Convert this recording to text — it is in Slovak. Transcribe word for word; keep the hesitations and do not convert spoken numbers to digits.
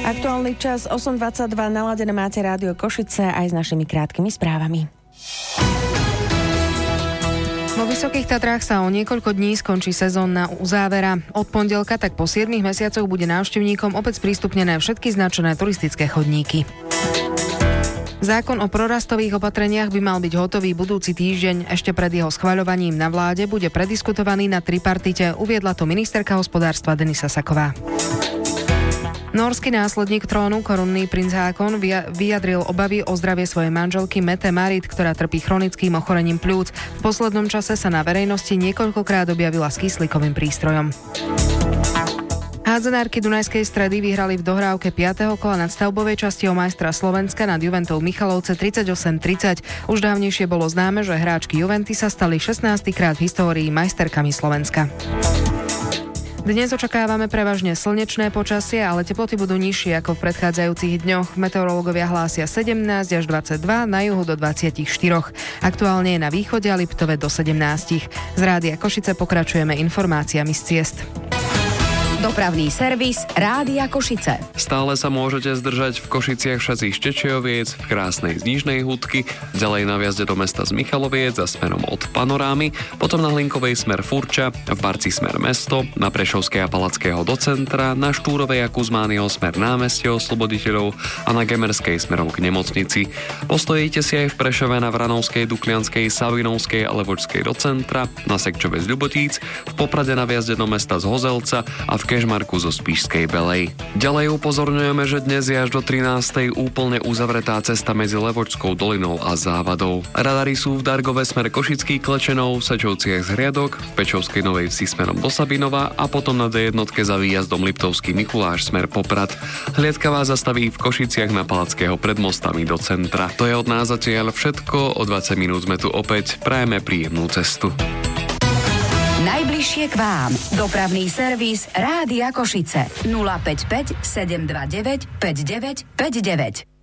Aktuálny čas osem dvadsaťdva, naladené máte Rádio Košice aj s našimi krátkými správami. Vo Vysokých Tatrách sa o niekoľko dní skončí sezónna uzávera. Od pondelka tak po siedmich mesiacoch bude návštevníkom opäť sprístupnené všetky značené turistické chodníky. Zákon o prorastových opatreniach by mal byť hotový budúci týždeň. Ešte pred jeho schvaľovaním na vláde bude prediskutovaný na tripartite, uviedla to ministerka hospodárstva Denisa Saková. Norský následník trónu, korunný princ Hákon, vyjadril obavy o zdravie svojej manželky Mette Marit, ktorá trpí chronickým ochorením pľúc. V poslednom čase sa na verejnosti niekoľkokrát objavila s kyslíkovým prístrojom. Hádzenárky Dunajskej Stredy vyhrali v dohrávke piateho kola nadstavbovej časti o majstra Slovenska nad Juventou Michalovce tridsaťosem tridsať. Už dávnejšie bolo známe, že hráčky Juventy sa stali šestnástykrát v histórii majsterkami Slovenska. Dnes očakávame prevažne slnečné počasie, ale teploty budú nižšie ako v predchádzajúcich dňoch. Meteorológovia hlásia sedemnásť až dvadsaťdva, na juhu do dvadsaťštyri. Aktuálne je na východe a Liptove do sedemnásť. Z Rádia Košice pokračujeme informáciami z ciest. Dopravný servis Rádia Košice. Stále sa môžete zdržať v Košiciach všetci Štečioviec, v krásnej Znižnej Hudky, ďalej na vjazde do mesta z Michaloviec a smerom od Panorámy, potom na Hlinkovej smer Furča, v Barci smer Mesto, na Prešovskej a Palackého do centra, na Štúrovej a Kuzmányho smer Námestie Osloboditeľov a na Gemerskej smerom k nemocnici. Postojíte si aj v Prešove na Vranovskej, Duklianskej, Savinovskej a Levočskej do centra, na Sekčove z Ľubotíc, v Poprade na vjazde do mesta z Hozelca a v Kežmarku zo Spišskej Belej. Ďalej upozorňujeme, že dnes je až do trinástej úplne uzavretá cesta medzi Levočskou dolinou a Závadou. Radary sú v Dargove smer Košický Klečenov, v Sečovciach z Hriadok, v Pečovskej Novej Vsi smerom do Sabinova a potom na dé jedna za výjazdom Liptovský Mikuláš smer Poprad. Hliadka vás zastaví v Košiciach na Palackého pred mostami do centra. To je od nás zatiaľ všetko, o dvadsať minút sme tu opäť, prajeme príjemnú cestu. Najbližšie k vám. Dopravný servis Rádia Košice. nula päť päť sedem dva deväť päť deväť päť deväť.